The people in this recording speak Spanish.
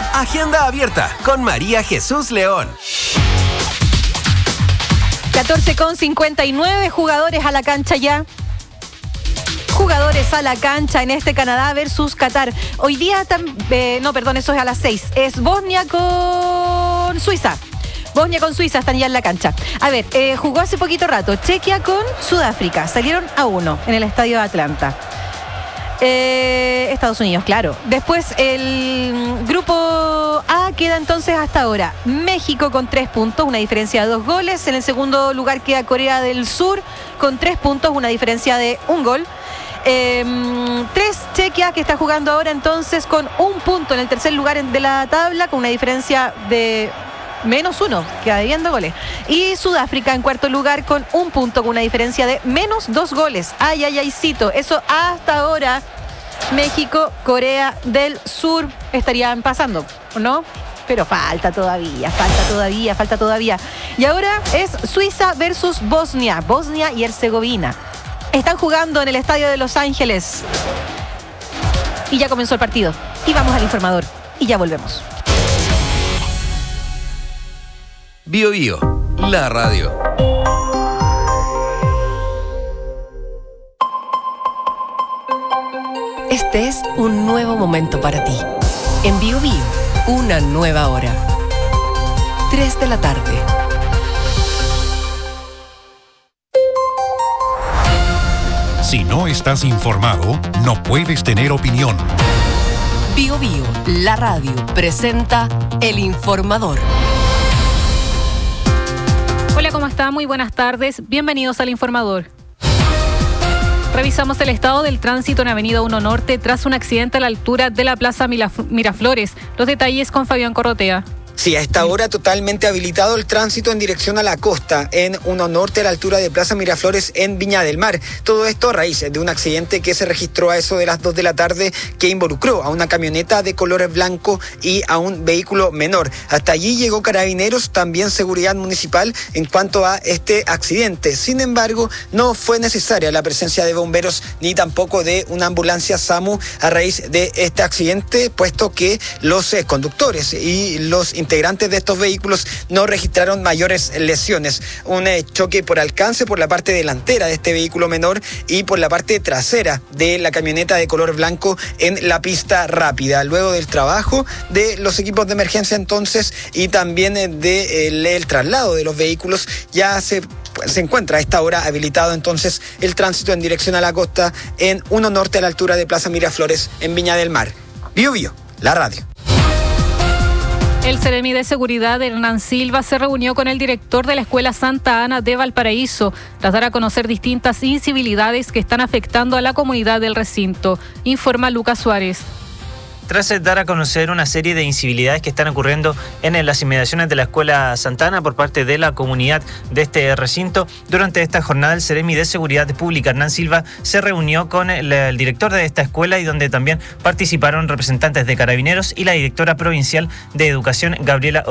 Agenda abierta con María Jesús León. 14:59, jugadores a la cancha ya. Jugadores a la cancha en este Canadá versus Qatar. Hoy día, eso es a las 6. Es Bosnia con Suiza. Bosnia con Suiza están ya en la cancha. A ver, jugó hace poquito rato Chequia con Sudáfrica. Salieron a 1 en el estadio de Atlanta. Estados Unidos, claro. Después el grupo A queda entonces hasta ahora México con 3 puntos, una diferencia de 2 goles. En el segundo lugar queda Corea del Sur con 3 puntos, una diferencia de 1 gol. 3 Chequia, que está jugando ahora entonces con 1 punto en el tercer lugar de la tabla, con una diferencia de -1, queda debiendo goles. Y Sudáfrica en cuarto lugar con 1 punto, con una diferencia de -2 goles. Cito. Eso hasta ahora. México, Corea del Sur estarían pasando, ¿no? Pero falta todavía. Y ahora es Suiza versus Bosnia y Herzegovina. Están jugando en el estadio de Los Ángeles. Y ya comenzó el partido. Y vamos al informador. Y ya volvemos. Bio Bio, la radio. Este es un nuevo momento para ti. En Bio Bio, una nueva hora. 3 de la tarde. Si no estás informado, no puedes tener opinión. Bio Bio, la radio, presenta El Informador. Hola, ¿cómo está? Muy buenas tardes. Bienvenidos al Informador. Revisamos el estado del tránsito en Avenida 1 Norte tras un accidente a la altura de la Plaza Miraflores. Los detalles con Fabián Corrotea. Sí, a esta hora totalmente habilitado el tránsito en dirección a la costa, en 1 Norte, a la altura de Plaza Miraflores, en Viña del Mar. Todo esto a raíz de un accidente que se registró a eso de las 2 de la tarde, que involucró a una camioneta de color blanco y a un vehículo menor. Hasta allí llegó Carabineros, también Seguridad Municipal, en cuanto a este accidente. Sin embargo, no fue necesaria la presencia de bomberos ni tampoco de una ambulancia SAMU a raíz de este accidente, puesto que los conductores y los integrantes de estos vehículos no registraron mayores lesiones. Un choque por alcance por la parte delantera de este vehículo menor y por la parte trasera de la camioneta de color blanco en la pista rápida. Luego del trabajo de los equipos de emergencia entonces y también del traslado de los vehículos, ya se encuentra a esta hora habilitado entonces el tránsito en dirección a la costa en 1 Norte, a la altura de Plaza Miraflores, en Viña del Mar. Bio Bio, la radio. El Seremi de Seguridad, Hernán Silva, se reunió con el director de la Escuela Santa Ana de Valparaíso tras dar a conocer distintas incivilidades que están afectando a la comunidad del recinto. Informa Lucas Suárez. Tras dar a conocer una serie de incivilidades que están ocurriendo en las inmediaciones de la Escuela Santana por parte de la comunidad de este recinto, durante esta jornada el Seremi de Seguridad Pública, Hernán Silva, se reunió con el director de esta escuela y donde también participaron representantes de Carabineros y la directora provincial de Educación, Gabriela